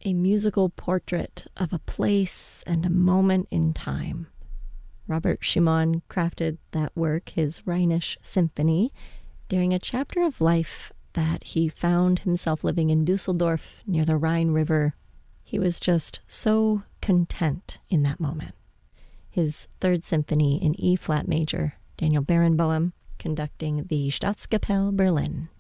a musical portrait of a place and a moment in time. Robert Schumann crafted that work, his Rhenish Symphony, during a chapter of life that he found himself living in Dusseldorf near the Rhine River. He was just so content in that moment. His Third Symphony in E-flat major, Daniel Barenboim conducting the Staatskapelle Berlin.